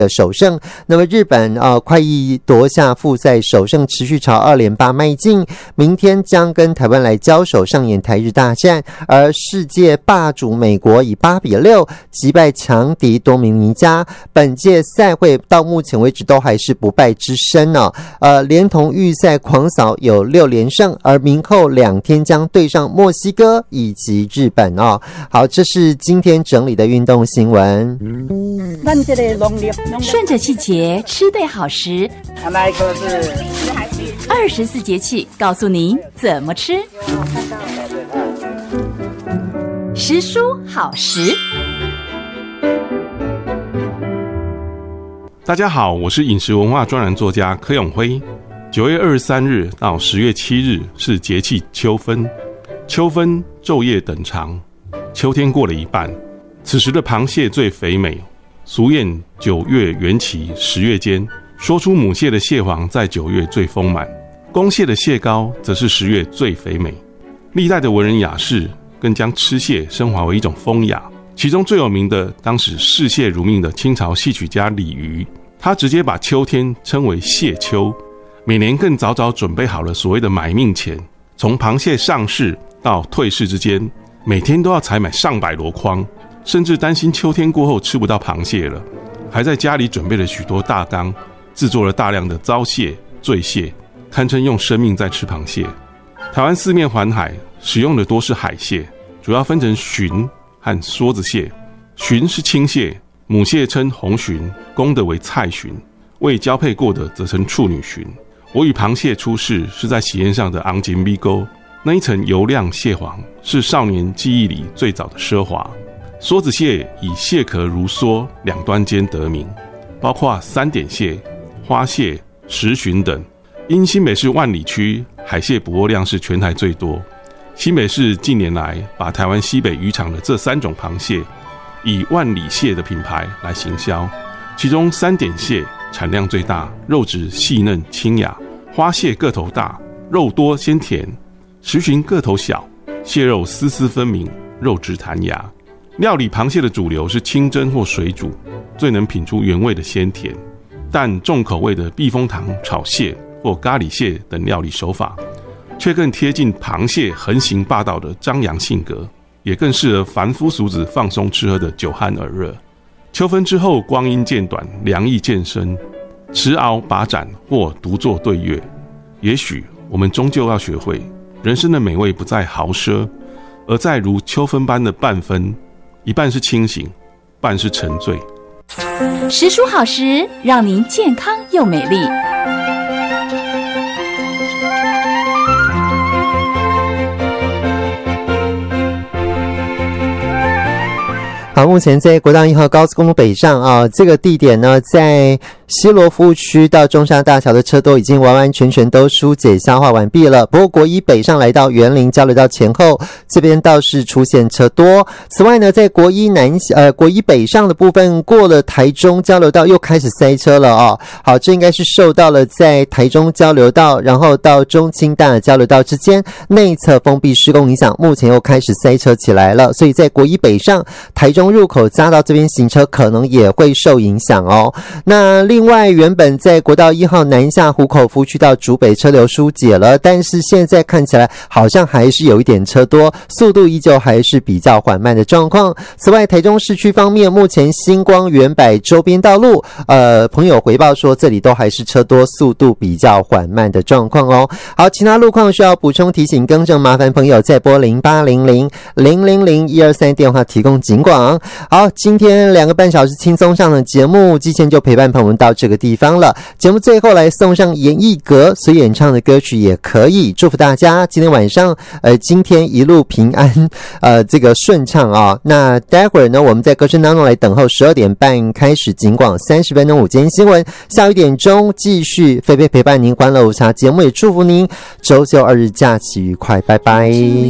的首胜。那么日本快意夺下复赛首胜，持续朝2连霸迈进，明天将跟台湾来交手，上演台日大战。而世界霸主美国以8-6击败强敌多米尼加，本届赛会到目前为止都还是不败之身哦。连同预赛狂扫有6连胜，而明后2天将对上墨西哥以及日本哦。好，这是今天整理的运动新闻。 顺着季节吃对好食，24节气告诉您怎么吃。食蔬好食。 大家好，我是饮食文化专栏作家柯永辉。9月23日到10月7日是节气秋分，秋分昼夜等长，秋天过了一半，此时的螃蟹最肥美。俗谚9月元起10月间，说出母蟹的蟹黄在9月最丰满，公蟹的蟹膏则是10月最肥美。历代的文人雅士更将吃蟹升华为一种风雅，其中最有名的当时嗜蟹如命的清朝戏曲家李渔，他直接把秋天称为蟹秋，每年更早早准备好了所谓的买命钱，从螃蟹上市到退市之间，每天都要采买上百箩筐，甚至担心秋天过后吃不到螃蟹了，还在家里准备了许多大缸，制作了大量的糟蟹、醉蟹，堪称用生命在吃螃蟹。台湾四面环海，使用的多是海蟹，主要分成鲟和梭子蟹。鲟是青蟹，母蟹称红鲟，公的为菜鲟，未交配过的则称处女鲟。我与螃蟹出世是在喜宴上的昂金米沟，那一层油亮蟹黄是少年记忆里最早的奢华。梭子蟹以蟹壳如梭两端间得名，包括三点蟹、花蟹、石鲟等。因新北市万里区海蟹捕获量是全台最多，新北市近年来把台湾西北渔场的这3种螃蟹以万里蟹的品牌来行销，其中三点蟹产量最大，肉质细嫩清雅；花蟹个头大，肉多鲜甜；石鲟个头小，蟹肉丝丝分明，肉质弹牙。料理螃蟹的主流是清蒸或水煮，最能品出原味的鲜甜，但重口味的避风塘炒蟹或咖喱蟹等料理手法却更贴近螃蟹横行霸道的张扬性格，也更适合凡夫俗子放松吃喝的酒酣耳热。秋分之后，光阴渐短，凉意渐深，持鳌把盏或独坐对月，也许我们终究要学会，人生的美味不在豪奢，而在如秋分般的半分，一半是清醒，半是沉醉。 食蔬好食，让您健康又美丽。 好，目前在国道1号高速公路北上啊，这个地点呢，在西螺服务区到中山大桥的车都已经完完全全都疏解消化完毕了。不过国一北上来到园林交流道前后，这边倒是出现车多。此外呢，在国一北上的部分，过了台中交流道又开始塞车了哦。好，这应该是受到了在台中交流道，然后到中清大交流道之间内侧封闭施工影响，目前又开始塞车起来了。所以在国一北上，台中入口匝道这边行车可能也会受影响哦。那另外，原本在国道1号南下湖口服务区到竹北车流疏解了，但是现在看起来好像还是有一点车多，速度依旧还是比较缓慢的状况。此外，台中市区方面，目前星光、远百周边道路，朋友回报说这里都还是车多，速度比较缓慢的状况哦。好，其他路况需要补充提醒更正，麻烦朋友再拨0800-000-123电话提供警广。好，今天2个半小时轻松上的节目，季倩就陪伴朋友们到这个地方了。节目最后来送上严艺格所演唱的歌曲也可以，祝福大家今天晚上今天一路平安，这个顺畅啊。那待会儿呢，我们在歌声当中来等候12点半开始警广30分钟午间新闻，下午1点钟继续菲菲陪伴您欢乐午茶节目，也祝福您周休2日假期愉快，拜拜。